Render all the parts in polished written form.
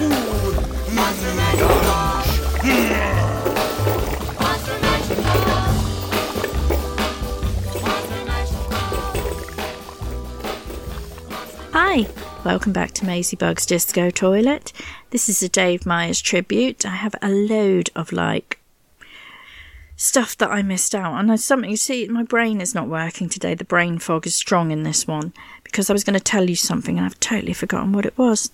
food. Monster Magical. Monster Magical. Monster Magical. Hi, welcome back to Maisie Bug's Disco Toilet. This is a Dave Myers tribute. I have a load of stuff that I missed out on. Something, you see, my brain is not working today. The brain fog is strong in this one because I was going to tell you something and I've totally forgotten what it was.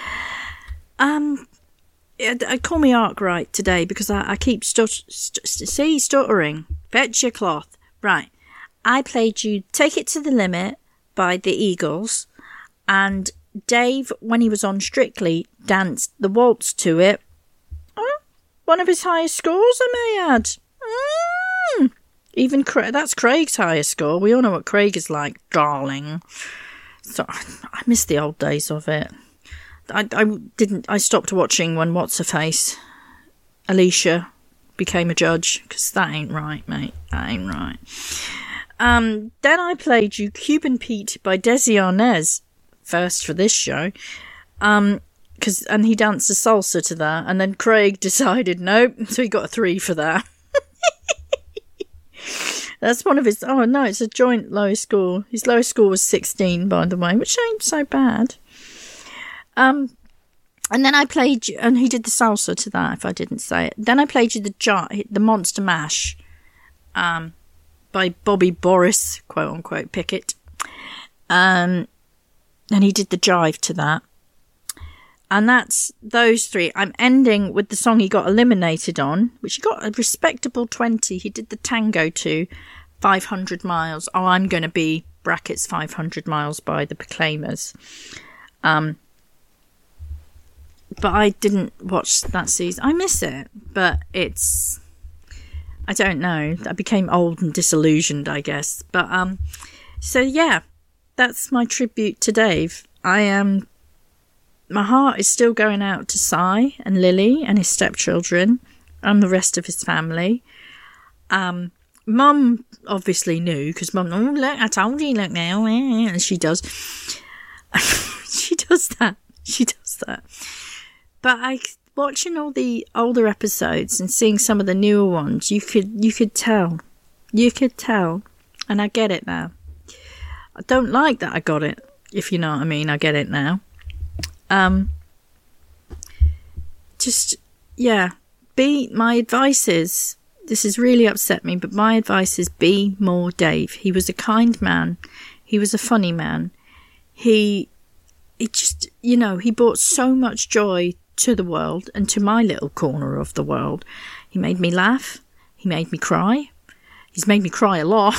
Call me Arkwright today because I keep stuttering. Fetch your cloth. Right. I played you Take It to the Limit by the Eagles, and Dave, when he was on Strictly, danced the waltz to it. One of his highest scores, I may add. Even that's Craig's highest score. We all know what Craig is like, darling. So I miss the old days of it. I stopped watching when What's-Her-Face, Alicia, became a judge, because that ain't right, mate. That ain't right. Then I played you Cuban Pete by Desi Arnaz, first for this show, and he danced a salsa to that, and then Craig decided nope, so he got a 3 for that. That's one of his... Oh, no, it's a joint lowest score. His lowest score was 16, by the way, which ain't so bad. And then I played you... And he did the salsa to that, if I didn't say it. Then I played you the Monster Mash by Bobby Boris, quote-unquote, Pickett. And he did the jive to that. And that's those 3. I'm ending with the song he got eliminated on, which he got a respectable 20. He did the tango to 500 Miles. Oh, I'm going to be, brackets, 500 Miles by the Proclaimers. But I didn't watch that season. I miss it, but it's... I don't know. I became old and disillusioned, I guess. But, so yeah, that's my tribute to Dave. My heart is still going out to Si and Lily and his stepchildren and the rest of his family. Mum obviously knew because Mum, oh look, I told you, look now, and she does. She does that. But watching all the older episodes and seeing some of the newer ones, you could tell, and I get it now. I don't like that I got it, if you know what I mean. I get it now. My advice is, this has really upset me, but my advice is be more Dave. He was a kind man. He was a funny man. He brought so much joy to the world and to my little corner of the world. He made me laugh. He made me cry. He's made me cry a lot.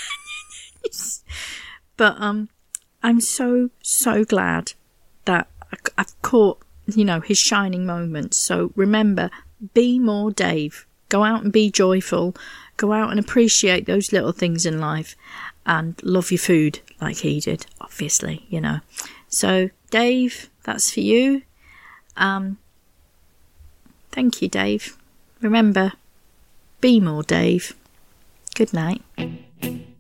But, I'm so, so glad that I've caught, his shining moments. So remember, be more Dave. Go out and be joyful. Go out and appreciate those little things in life. And love your food like he did, obviously, So, Dave, that's for you. Thank you, Dave. Remember, be more Dave. Good night.